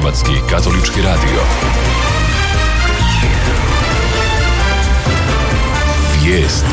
Hrvatski katolički radio. Vijesti.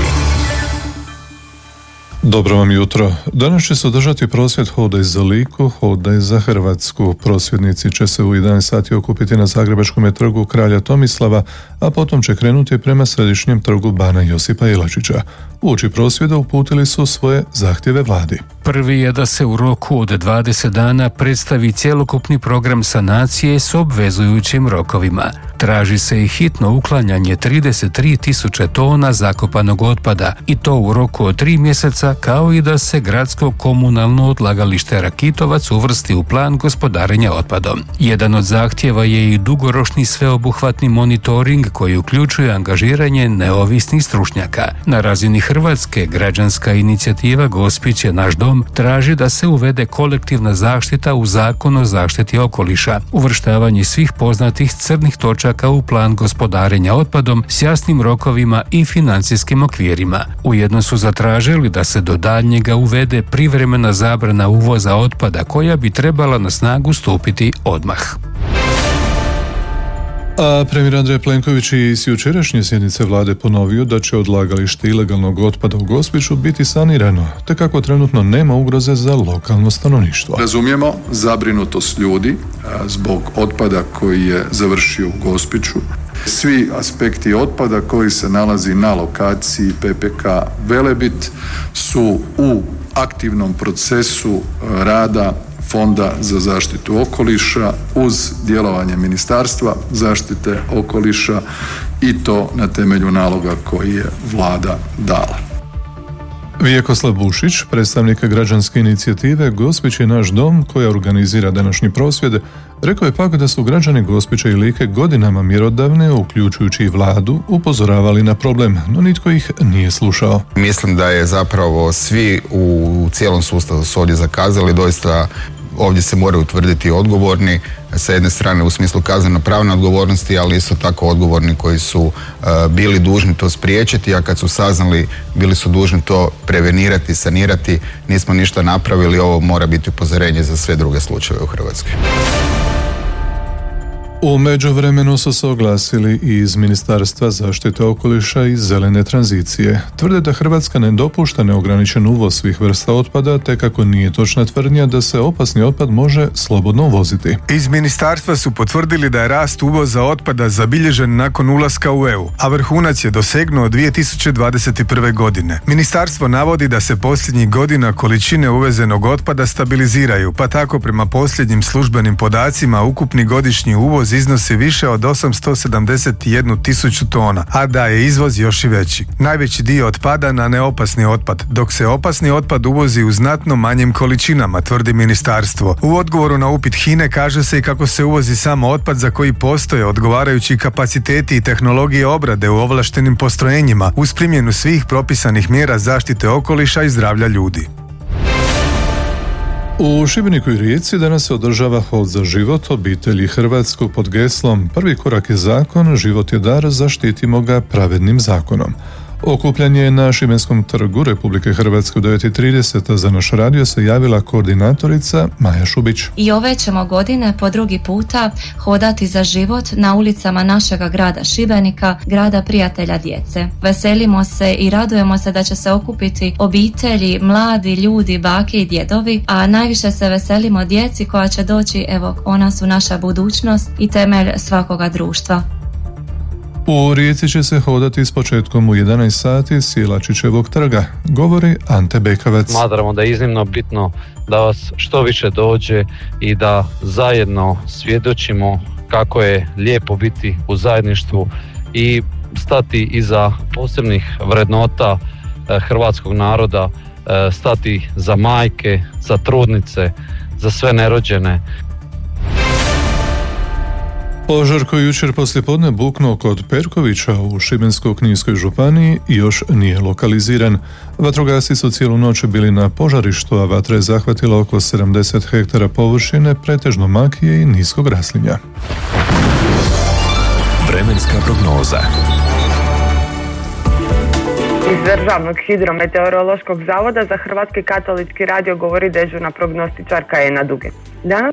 Dobro vam jutro. Danas će se održati prosvjed Hodaj za Liku, Hodaj za Hrvatsku. Prosvjednici će se u 11 sati okupiti na Zagrebačkom trgu Kralja Tomislava, a potom će krenuti prema središnjem trgu Bana Josipa Jelačića. Uoči prosvjeda uputili su svoje zahtjeve vladi. Prvi je da se u roku od 20 dana predstavi cjelokupni program sanacije s obvezujućim rokovima. Traži se i hitno uklanjanje 33.000 tona zakopanog otpada i to u roku od 3 mjeseca, kao i da se gradsko komunalno odlagalište Rakitovac uvrsti u plan gospodarenja otpadom. Jedan od zahtjeva je i dugoročni sveobuhvatni monitoring koji uključuje angažiranje neovisnih stručnjaka. Na razini Hrvatske građanska inicijativa Gospić je naš dom traži da se uvede kolektivna zaštita u Zakon o zaštiti okoliša, uvrštavanje svih poznatih crnih točaka u plan gospodarenja otpadom s jasnim rokovima i financijskim okvirima. Ujedno su zatražili da se do daljnjega uvede privremena zabrana uvoza otpada koja bi trebala na snagu stupiti odmah. A premijer Andrej Plenković i s jučerašnje sjednice vlade ponovio da će odlagalište ilegalnog otpada u Gospiću biti sanirano, te kako trenutno nema ugroze za lokalno stanovništvo. Razumijemo zabrinutost ljudi zbog otpada koji je završio u Gospiću. Svi aspekti otpada koji se nalazi na lokaciji PPK Velebit su u aktivnom procesu rada Fonda za zaštitu okoliša uz djelovanje Ministarstva zaštite okoliša i to na temelju naloga koji je vlada dala. Vjekoslav Bušić, predstavnik građanske inicijative Gospić je naš dom, koja organizira današnji prosvjed, rekao je pak da su građani Gospića i Like godinama mjerodavne, uključujući i vladu, upozoravali na problem, no nitko ih nije slušao. Mislim da je zapravo svi u cijelom sustavu su ovdje zakazali, doista ovdje se moraju utvrditi odgovorni, sa jedne strane u smislu kazneno-pravne odgovornosti, ali isto tako odgovorni koji su bili dužni to spriječiti, a kad su saznali bili su dužni to prevenirati, sanirati. Nismo ništa napravili, ovo mora biti upozorenje za sve druge slučajeve u Hrvatskoj. U međuvremenu su se oglasili i iz Ministarstva zaštite okoliša i zelene tranzicije. Tvrde da Hrvatska ne dopušta neograničen uvoz svih vrsta otpada, te kako nije točna tvrdnja da se opasni otpad može slobodno uvoziti. Iz ministarstva su potvrdili da je rast uvoza otpada zabilježen nakon ulaska u EU, a vrhunac je dosegnuo 2021. godine. Ministarstvo navodi da se posljednjih godina količine uvezenog otpada stabiliziraju, pa tako prema posljednjim službenim podacima ukupni godišnji uvoz iznosi više od 871.000 tona, a da je izvoz još i veći. Najveći dio otpada na neopasni otpad, dok se opasni otpad uvozi u znatno manjim količinama, tvrdi ministarstvo. U odgovoru na upit HINA-e kaže se i kako se uvozi samo otpad za koji postoje odgovarajući kapaciteti i tehnologije obrade u ovlaštenim postrojenjima uz primjenu svih propisanih mjera zaštite okoliša i zdravlja ljudi. U Šibeniku i Rijeci danas se održava Hod za život obitelji Hrvatskog pod geslom Prvi korak je zakon, život je dar, zaštitimo ga pravednim zakonom. Okupljanje na Šibenskom trgu Republike Hrvatske u 9:30 za naš radio se javila koordinatorica Maja Šubić. I ove ćemo godine po drugi puta hodati za život na ulicama našega grada Šibenika, grada prijatelja djece. Veselimo se i radujemo se da će se okupiti obitelji, mladi ljudi, bake i djedovi, a najviše se veselimo djeci koja će doći, evo, ona su naša budućnost i temelj svakoga društva. U Rijeci će se hodati s početkom u 11 sati s Jelačićevog trga, govori Ante Bekavac. Smatramo da je iznimno bitno da vas što više dođe i da zajedno svjedočimo kako je lijepo biti u zajedništvu i stati iza posebnih vrednota hrvatskog naroda, stati za majke, za trudnice, za sve nerođene. Požar koji jučer poslijepodne buknuo kod Perkovića u Šibensko-kninskoj županiji još nije lokaliziran. Vatrogasci su cijelu noć bili na požarištu, a vatra je zahvatila oko 70 hektara površine, pretežno makije i niskog raslinja. Vremenska prognoza. Iz Državnog hidrometeorološkog zavoda za Hrvatski katolički radio govori dežurna prognostičarka Ena Duge. Danas